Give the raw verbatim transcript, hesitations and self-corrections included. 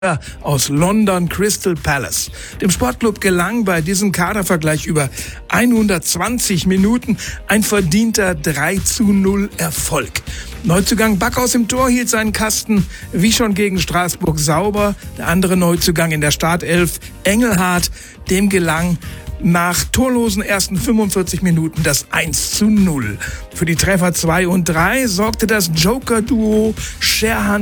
aus London Crystal Palace. Dem Sportclub gelang bei diesem Kadervergleich über hundertzwanzig Minuten ein verdienter drei zu null Erfolg. Neuzugang Backhaus im Tor hielt seinen Kasten wie schon gegen Straßburg sauber. Der andere Neuzugang in der Startelf, Engelhardt, dem gelang nach torlosen ersten fünfundvierzig Minuten das eins zu null. Für die Treffer zwei und drei sorgte das Joker-Duo Scherhan